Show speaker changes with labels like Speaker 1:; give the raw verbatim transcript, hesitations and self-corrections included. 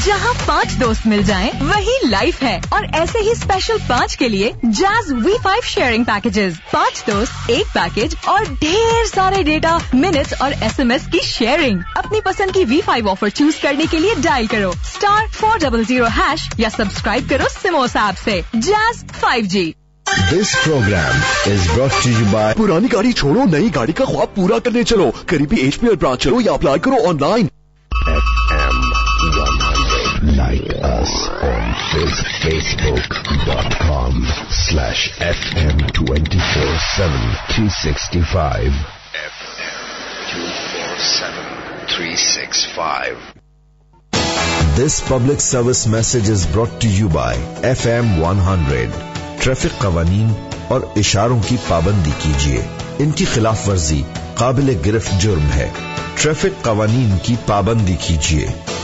Speaker 1: جہاں پانچ دوست مل جائیں وہی لائف ہے. اور ایسے ہی اسپیشل پانچ کے لیے jazz V five sharing packages. پانچ دوست ایک پیکج اور ڈھیر سارے ڈیٹا, منٹس اور ایس ایم ایس کی شیئرنگ. اپنی پسند کی وی فائیو آفر چوز کرنے کے لیے ڈائل کرو star four double zero hash یا سبسکرائب کرو سموس ایپ سے. Jazz five G.
Speaker 2: This program is brought to you by
Speaker 3: پرانی گاڑی چھوڑو, نئی گاڑی کا خواب پورا کرنے چلو. قریبی ایچ پی ایل برانچ چلو یا اپلائی کرو on line.
Speaker 2: F M one hundred. Like us on Facebook dot com slash F M twenty-four seven three sixty-five. F M twenty-four seven three sixty-five. This public service message is brought to you by F M one hundred. Traffic قوانین اور اشاروں کی پابندی کیجیے. ان کی خلاف ورزی قابل گرفت جرم ہے. ٹریفک قوانین کی پابندی کیجیے.